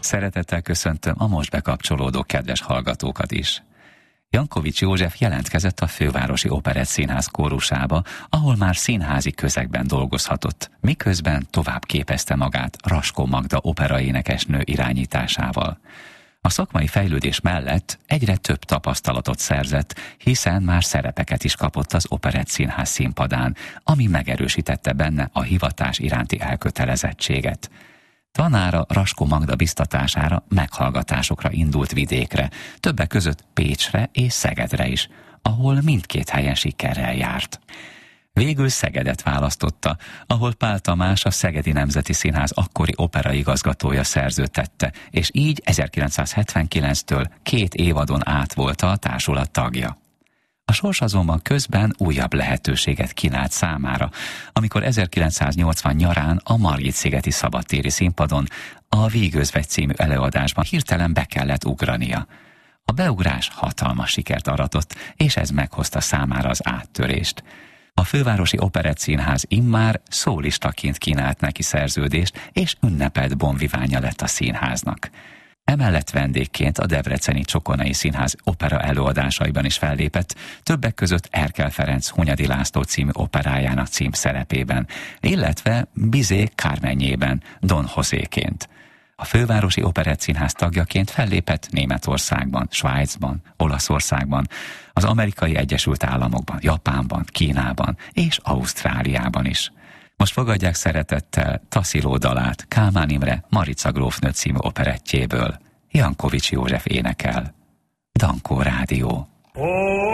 Szeretettel köszöntöm a most bekapcsolódó kedves hallgatókat is. Jankovics József jelentkezett a Fővárosi Operettszínház kórusába, ahol már színházi közegben dolgozhatott, miközben tovább képezte magát Raskó Magda operaénekesnő irányításával. A szakmai fejlődés mellett egyre több tapasztalatot szerzett, hiszen már szerepeket is kapott az Operettszínház színpadán, ami megerősítette benne a hivatás iránti elkötelezettséget. Tanára Raskó Magda biztatására meghallgatásokra indult vidékre, többek között Pécsre és Szegedre is, ahol mindkét helyen sikerrel járt. Végül Szegedet választotta, ahol Pál Tamás, a Szegedi Nemzeti Színház akkori operaigazgatója szerződtette, és így 1979-től 2 évadon át volt a társulat tagja. A sors azonban közben újabb lehetőséget kínált számára, amikor 1980 nyarán a Margit-szigeti szabadtéri színpadon a Vígözvegy című előadásban hirtelen be kellett ugrania. A beugrás hatalmas sikert aratott, és ez meghozta számára az áttörést. A Fővárosi Operettszínház immár szólistaként kínált neki szerződést, és ünnepelt bonvivánja lett a színháznak. Emellett vendégként a debreceni Csokonai Színház opera előadásaiban is fellépett, többek között Erkel Ferenc Hunyadi László című operájának címszerepében, illetve Bizet Carmenjében, Don Joséként. A Fővárosi Operettszínház tagjaként fellépett Németországban, Svájcban, Olaszországban, az Amerikai Egyesült Államokban, Japánban, Kínában és Ausztráliában is. Most fogadják szeretettel Tasziló dalát Kálmán Imre Marica grófnő című operettjéből. Jankovics József énekel. Dankó Rádió.